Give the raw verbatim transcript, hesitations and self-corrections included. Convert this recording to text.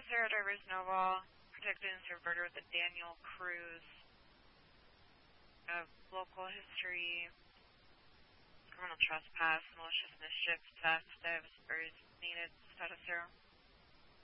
Status zero, drivers Noval, protected and served burger with a Daniel Cruz. Uh, local history, criminal trespass, malicious mischief, theft, that is needed. Status zero.